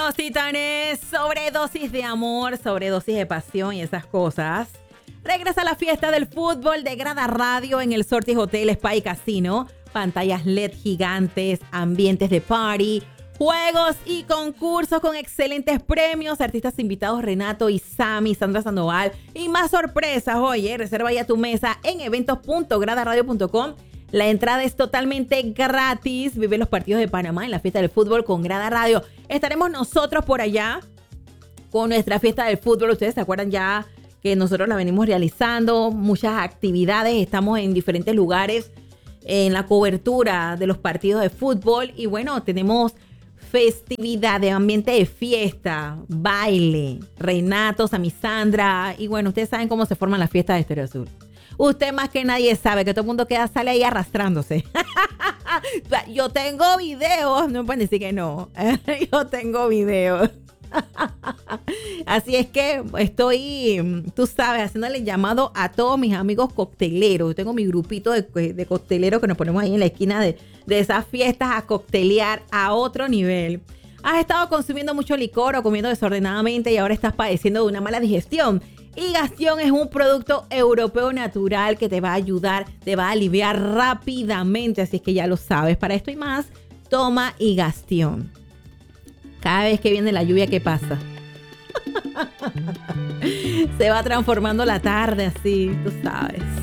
Bueno, titanes, sobredosis de amor, sobredosis de pasión y esas cosas. Regresa la fiesta del fútbol de Grada Radio en el Sortis Hotel Spa y Casino. Pantallas LED gigantes, ambientes de party, juegos y concursos con excelentes premios. Artistas invitados Renato y Sammy, Sandra Sandoval y más sorpresas. Oye, reserva ya tu mesa en eventos.gradaradio.com. La entrada es totalmente gratis. Vive los partidos de Panamá en la fiesta del fútbol con Grada Radio. Estaremos nosotros por allá con nuestra fiesta del fútbol. Ustedes se acuerdan ya que nosotros la venimos realizando. Muchas actividades. Estamos en diferentes lugares en la cobertura de los partidos de fútbol. Y bueno, tenemos festividad, de ambiente de fiesta, baile, Renato, Sammy, Sandra. Y bueno, ustedes saben cómo se forman las fiestas de Estéreo Azul. Usted más que nadie sabe que todo el mundo sale ahí arrastrándose. Yo tengo videos, no pueden decir que no. Yo tengo videos. Así es que estoy, tú sabes, haciéndole llamado a todos mis amigos cocteleros. Yo tengo mi grupito de cocteleros que nos ponemos ahí en la esquina de esas fiestas a coctelear a otro nivel. Has estado consumiendo mucho licor o comiendo desordenadamente y ahora estás padeciendo de una mala digestión. Higastión es un producto europeo natural que te va a ayudar, te va a aliviar rápidamente, así es que ya lo sabes. Para esto y más, toma Higastión. Cada vez que viene la lluvia, ¿qué pasa? Se va transformando la tarde así, tú sabes.